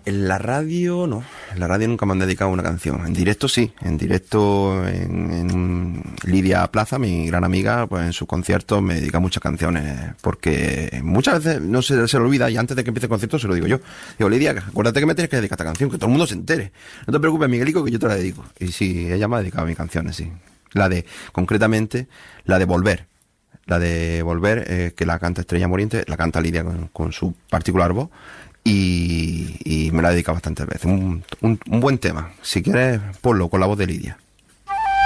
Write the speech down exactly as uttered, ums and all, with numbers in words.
En la radio no, en la radio nunca me han dedicado una canción. En directo sí, en directo en, en Lidia Plaza, mi gran amiga, pues en sus conciertos me dedica muchas canciones, porque muchas veces no se, se lo olvida y antes de que empiece el concierto se lo digo yo. Digo, Lidia, acuérdate que me tienes que dedicar esta canción, que todo el mundo se entere. No te preocupes, Miguelico, que yo te la dedico. Y sí, ella me ha dedicado mis canciones, sí. La de, concretamente, la de Volver. La de Volver, eh, que la canta Estrella Moriente, la canta Lidia con, con su particular voz. Y, y me la he dedicado bastantes veces. Un, un, un buen tema. Si quieres, ponlo con la voz de Lidia.